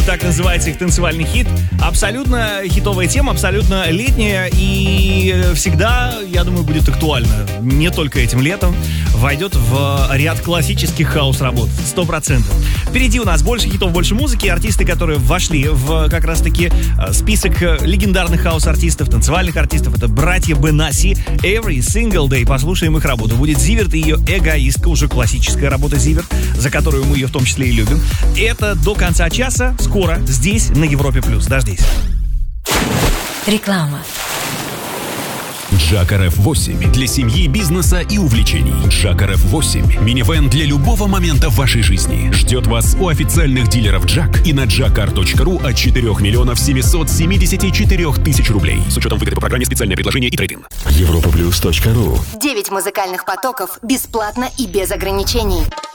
так называется их танцевальный хит. Абсолютно хитовая тема, абсолютно летняя и всегда, я думаю, будет актуальна. Не только этим летом. Войдет в ряд классических хаус-работ. 100%. Впереди у нас больше хитов, больше музыки. Артисты, которые вошли в как раз-таки список легендарных хаус-артистов, танцевальных артистов. Это братья Бенаси. Every Single Day. Послушаем их работу. Будет Зиверт и ее «Эгоистка». Уже классическая работа Зиверт, за которую мы ее в том числе и любим. Это до конца часа. Скоро здесь, на Европе+. Дождись. Реклама. Джак RF8 для семьи, бизнеса и увлечений. Джак RF8 – минивэн для любого момента в вашей жизни. Ждет вас у официальных дилеров Джак и на jackcar.ru от 4 миллионов 774 тысяч рублей. С учетом выгоды по программе «Специальное предложение» и трейд-ин. Europaplus.ru. 9 музыкальных потоков бесплатно и без ограничений.